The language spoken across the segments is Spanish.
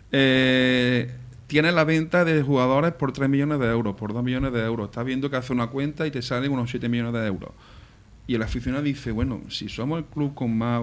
Tiene la venta de jugadores por 3 millones de euros, por 2 millones de euros. Estás viendo que hace una cuenta y te salen unos 7 millones de euros. Y el aficionado dice, bueno, si somos el club con más...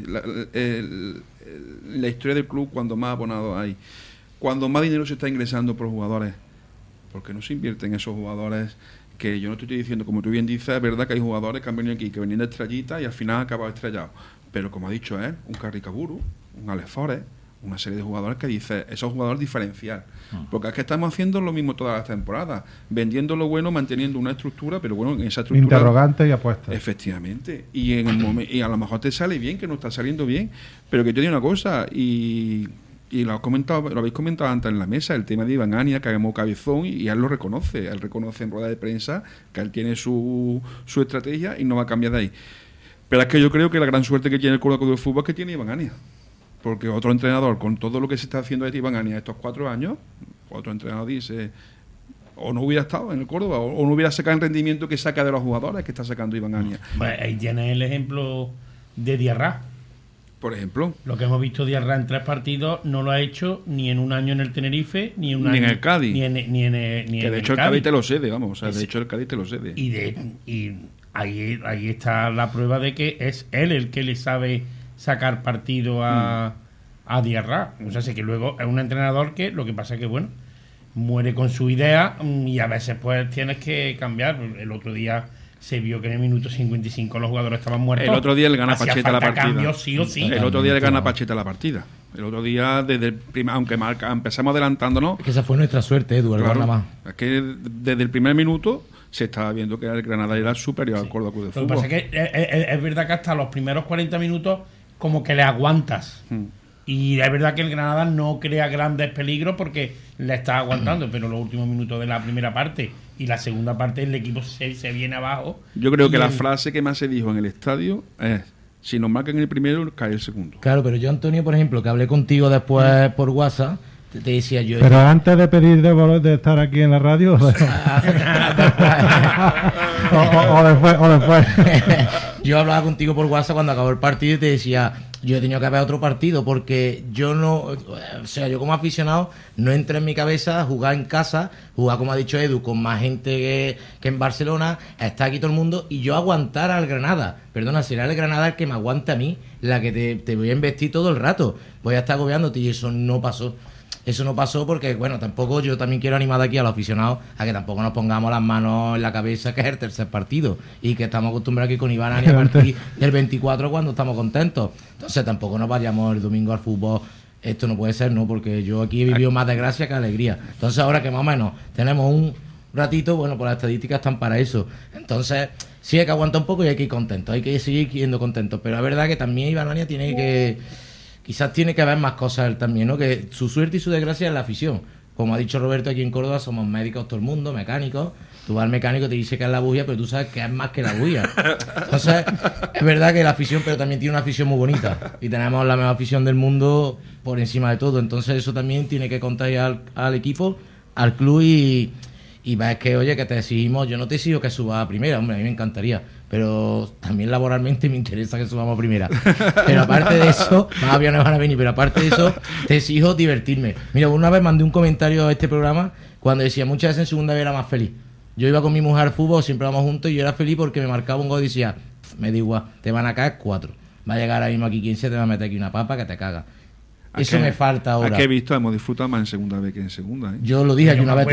La historia del club cuando más abonados hay, cuando más dinero se está ingresando por jugadores, ¿por qué no se invierte en esos jugadores? Que yo no te estoy diciendo, como tú bien dices, es verdad que hay jugadores que han venido aquí, que venían de estrellita y al final han acabado estrellados. Pero como ha dicho él, un Carricaburu, un Alex Forest, una serie de jugadores que dice, esos jugadores diferencial. Porque es que estamos haciendo lo mismo todas las temporadas, vendiendo lo bueno, manteniendo una estructura, pero bueno, en esa estructura... Interrogantes y apuestas. Efectivamente. Y en el momento, y a lo mejor te sale bien, que no está saliendo bien, pero que yo digo una cosa, y lo habéis comentado antes en la mesa, el tema de Iván Ania, que hagamos cabezón, y él lo reconoce. Él reconoce en rueda de prensa que él tiene su estrategia y no va a cambiar de ahí. Pero es que yo creo que la gran suerte que tiene el Córdoba Club de Fútbol es que tiene Iván Ania. Porque otro entrenador, con todo lo que se está haciendo de Iván Ania estos 4 años, otro entrenador dice, o no hubiera estado en el Córdoba, o no hubiera sacado el rendimiento que saca de los jugadores que está sacando Iván Ania. Bueno, ahí tienes el ejemplo de Diarra. Por ejemplo. Lo que hemos visto Diarra en 3 partidos no lo ha hecho ni en un año en el Tenerife, ni en un año en el Cádiz. Ni en que de hecho el Cádiz te lo cede, vamos. O sea, de hecho el Cádiz te lo cede. Y ahí está la prueba de que es él el que le sabe sacar partido a Diarra. O sea, sé que luego es un entrenador que lo que pasa es que, bueno, muere con su idea y a veces pues tienes que cambiar. El otro día se vio que en el minuto 55 los jugadores estaban muertos. El otro día le gana Pacheta la partida. Cambios, sí o sí. El otro día le gana Pacheta la partida. El otro día, desde el aunque empezamos adelantándonos... Es que esa fue nuestra suerte, Eduardo. Claro, nada más. Es que desde el primer minuto se estaba viendo que el Granada era superior al Córdoba Club de Fútbol. Lo que pasa es que es verdad que hasta los primeros 40 minutos como que le aguantas. Y es verdad que el Granada no crea grandes peligros porque le está aguantando, pero los últimos minutos de la primera parte y la segunda parte el equipo se viene abajo. Yo creo que la frase que más se dijo en el estadio es: si nos marcan el primero, cae el segundo. Claro, pero yo, Antonio, por ejemplo, que hablé contigo después por WhatsApp, te decía yo... Pero antes de pedir de estar aquí en la radio... o después. Yo hablaba contigo por WhatsApp cuando acabó el partido y te decía, yo he tenido que haber otro partido porque yo no... O sea, yo como aficionado no entra en mi cabeza jugar en casa, jugar, como ha dicho Edu, con más gente que en Barcelona, está aquí todo el mundo, y yo aguantar al Granada. Perdona, será el Granada el que me aguanta a mí, la que te voy a investir todo el rato. Voy a estar agobiándote, y eso no pasó. Eso no pasó porque, bueno, tampoco yo también quiero animar aquí a los aficionados a que tampoco nos pongamos las manos en la cabeza, que es el tercer partido y que estamos acostumbrados aquí con Iván a partir del 24 cuando estamos contentos. Entonces tampoco nos vayamos el domingo al fútbol. Esto no puede ser, ¿no? Porque yo aquí he vivido más desgracia que alegría. Entonces ahora que más o menos tenemos un ratito, bueno, pues las estadísticas están para eso. Entonces sí hay que aguantar un poco y hay que ir contentos, hay que seguir yendo contentos. Pero es verdad que también Iván Ania tiene que... Quizás tiene que haber más cosas él también, ¿no? Que su suerte y su desgracia es la afición. Como ha dicho Roberto, aquí en Córdoba somos médicos todo el mundo, mecánicos. Tú vas al mecánico, te dice que es la bujía, pero tú sabes que es más que la bujía. Entonces, es verdad que la afición, pero también tiene una afición muy bonita. Y tenemos la mejor afición del mundo por encima de todo. Entonces, eso también tiene que contagiar al equipo, al club y ves que, oye, que te exigimos. Yo no te exijo que subas a primera, hombre, a mí me encantaría. Pero también laboralmente me interesa que subamos a primera. Pero aparte de eso, más aviones van a venir, pero aparte de eso, te exijo divertirme. Mira, una vez mandé un comentario a este programa cuando decía, muchas veces en segunda vez era más feliz. Yo iba con mi mujer al fútbol, siempre íbamos juntos, y yo era feliz porque me marcaba un gol y decía, me da igual, te van a caer 4. Va a llegar ahora mismo aquí 15, te va a meter aquí una papa que te caga. Eso me falta ahora. Aquí he visto, hemos disfrutado más en segunda vez que en segunda, ¿eh? Yo lo dije aquí una vez.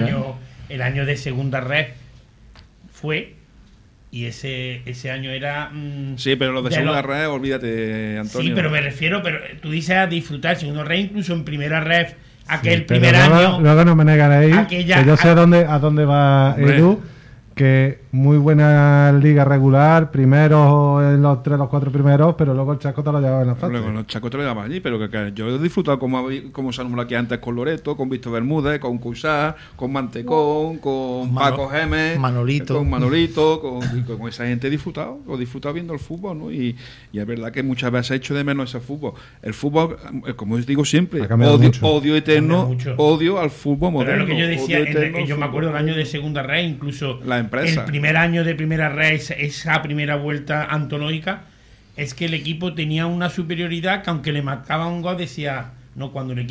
El año de segunda red fue... Y ese año era... sí, pero los de segunda red, olvídate, Antonio. Sí, pero me refiero, pero tú dices a disfrutar. Segunda red, incluso en primera red, aquel primer año... Luego no me negaréis, que yo sé a dónde va Edu, que muy buena liga regular, primero en los 3 los 4 primeros, pero luego el Chaco te lo llevaba en la fase. Luego el Chaco te lo llevaba allí, pero que yo he disfrutado como se nombró aquí antes con Loreto, con Víctor Bermúdez, con Cuixá, con Mantecón, con Paco Gémez, Manolito, con esa gente he disfrutado viendo el fútbol, ¿no? Y es verdad que muchas veces he hecho de menos ese fútbol. El fútbol, como os digo siempre, odio eterno, odio al fútbol moderno. Pero es lo que yo decía, yo me acuerdo del año de segunda red, incluso la empresa. El primer año de primera red, esa primera vuelta antológica, es que el equipo tenía una superioridad que aunque le marcaba un gol decía, no, cuando el equipo